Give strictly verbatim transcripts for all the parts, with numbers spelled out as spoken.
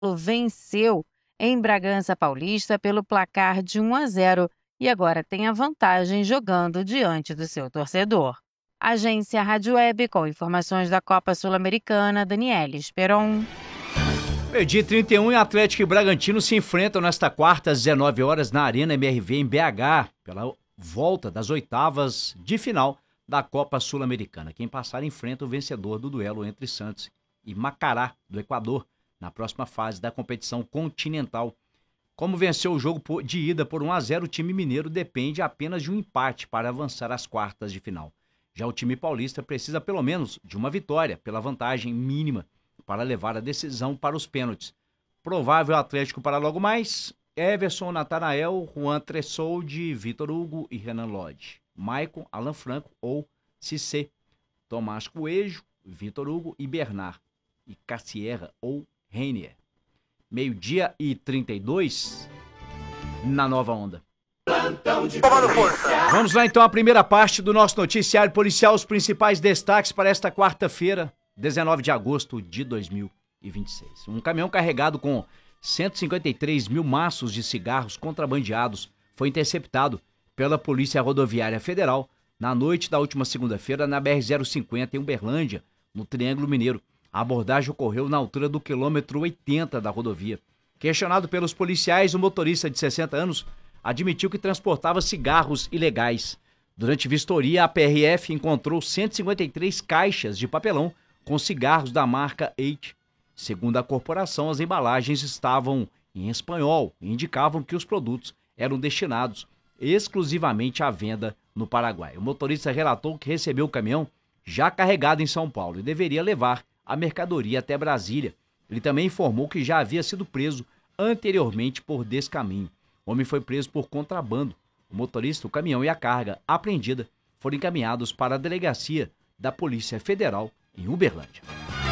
venceu em Bragança Paulista pelo placar de um a zero e agora tem a vantagem jogando diante do seu torcedor. Agência Rádio Web com informações da Copa Sul-Americana, Daniela Esperon. Meio-dia trinta e um e Atlético e Bragantino se enfrentam nesta quarta às dezenove horas na Arena M R V em B H pela volta das oitavas de final da Copa Sul-Americana. Quem passar enfrenta o vencedor do duelo entre Santos e Macará, do Equador, na próxima fase da competição continental. Como venceu o jogo de ida por um a zero, o time mineiro depende apenas de um empate para avançar às quartas de final. Já o time paulista precisa pelo menos de uma vitória pela vantagem mínima para levar a decisão para os pênaltis. Provável Atlético para logo mais: Everson, Natanael, Juan Tressoldi, Vitor Hugo e Renan Lodge. Maicon, Alan Franco ou Cissé. Tomás Coelho, Vitor Hugo e Bernard. E Cassierra ou Reinier. Meio-dia e trinta e dois na Nova Onda. Vamos lá então à primeira parte do nosso noticiário policial, os principais destaques para esta quarta-feira, dezenove de agosto de dois mil e vinte e seis. Um caminhão carregado com cento e cinquenta e três mil maços de cigarros contrabandeados foi interceptado pela Polícia Rodoviária Federal na noite da última segunda-feira na B R zero cinquenta em Uberlândia, no Triângulo Mineiro. A abordagem ocorreu na altura do quilômetro oitenta da rodovia. Questionado pelos policiais, o motorista de sessenta anos admitiu que transportava cigarros ilegais. Durante vistoria, a P R F encontrou cento e cinquenta e três caixas de papelão com cigarros da marca Eight. Segundo a corporação, as embalagens estavam em espanhol e indicavam que os produtos eram destinados exclusivamente à venda no Paraguai. O motorista relatou que recebeu o caminhão já carregado em São Paulo e deveria levar a mercadoria até Brasília. Ele também informou que já havia sido preso anteriormente por descaminho. O homem foi preso por contrabando. O motorista, o caminhão e a carga apreendida foram encaminhados para a delegacia da Polícia Federal em Uberlândia.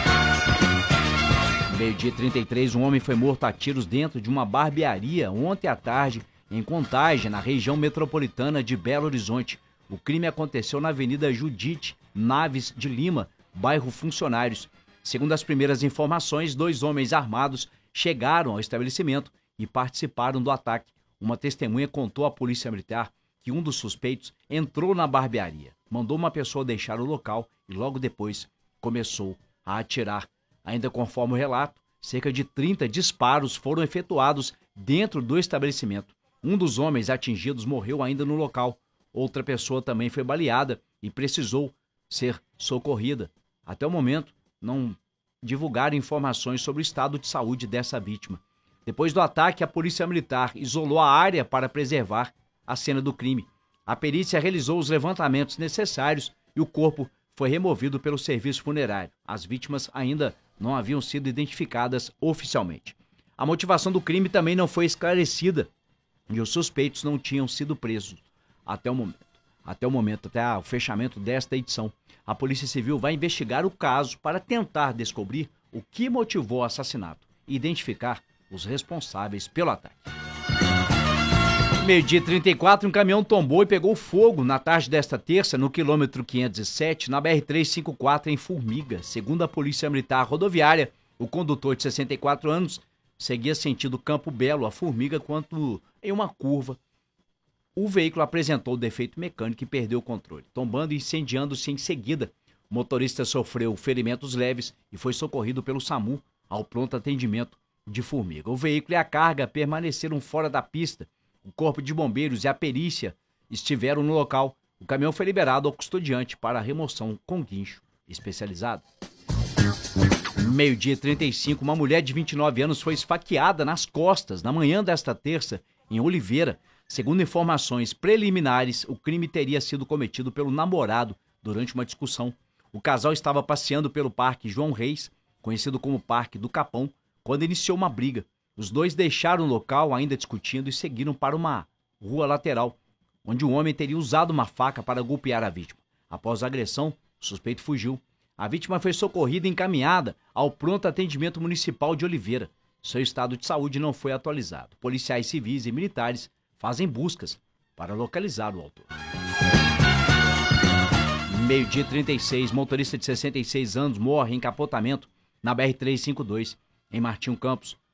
Meio-dia trinta e três, um homem foi morto a tiros dentro de uma barbearia ontem à tarde em Contagem, na região metropolitana de Belo Horizonte. O crime aconteceu na Avenida Judite Naves de Lima, bairro Funcionários. Segundo as primeiras informações, dois homens armados chegaram ao estabelecimento e participaram do ataque. Uma testemunha contou à polícia militar que um dos suspeitos entrou na barbearia, mandou uma pessoa deixar o local e logo depois começou a atirar. Ainda conforme o relato, cerca de trinta disparos foram efetuados dentro do estabelecimento. Um dos homens atingidos morreu ainda no local. Outra pessoa também foi baleada e precisou ser socorrida. Até o momento, não divulgaram informações sobre o estado de saúde dessa vítima. Depois do ataque, a polícia militar isolou a área para preservar a cena do crime. A perícia realizou os levantamentos necessários e o corpo foi removido pelo serviço funerário. As vítimas ainda não haviam sido identificadas oficialmente. A motivação do crime também não foi esclarecida e os suspeitos não tinham sido presos até o momento. Até o momento, até o fechamento desta edição, a Polícia Civil vai investigar o caso para tentar descobrir o que motivou o assassinato e identificar os responsáveis pelo ataque. Meio-dia trinta e quatro, um caminhão tombou e pegou fogo na tarde desta terça no quilômetro quinhentos e sete, na B R trezentos e cinquenta e quatro, em Formiga. Segundo a Polícia Militar Rodoviária, o condutor de sessenta e quatro anos seguia sentido Campo Belo a Formiga quando, em uma curva, o veículo apresentou defeito mecânico e perdeu o controle, tombando e incendiando-se em seguida. O motorista sofreu ferimentos leves e foi socorrido pelo SAMU ao pronto atendimento de Formiga. O veículo e a carga permaneceram fora da pista. O Corpo de Bombeiros e a perícia estiveram no local. O caminhão foi liberado ao custodiante para a remoção com guincho especializado. Meio-dia trinta e cinco, uma mulher de vinte e nove anos foi esfaqueada nas costas na manhã desta terça em Oliveira. Segundo informações preliminares, o crime teria sido cometido pelo namorado durante uma discussão. O casal estava passeando pelo Parque João Reis, conhecido como Parque do Capão, quando iniciou uma briga. Os dois deixaram o local ainda discutindo e seguiram para uma rua lateral, onde o homem teria usado uma faca para golpear a vítima. Após a agressão, o suspeito fugiu. A vítima foi socorrida e encaminhada ao pronto atendimento municipal de Oliveira. Seu estado de saúde não foi atualizado. Policiais civis e militares fazem buscas para localizar o autor. Meio-dia trinta e seis, motorista de sessenta e seis anos morre em capotamento na B R trezentos e cinquenta e dois, em Martinho Campos.